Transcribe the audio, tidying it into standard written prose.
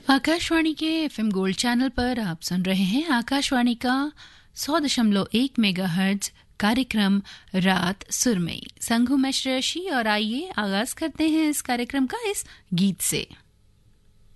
आकाशवाणी के FM gold channel पर आप सुन रहे हैं आकाशवाणी का 100.1 मेगाहर्ट्ज कार्यक्रम रात सुरमई। संग हूं मैं श्रेयशी और आइए आगाज करते हैं इस कार्यक्रम का इस गीत से।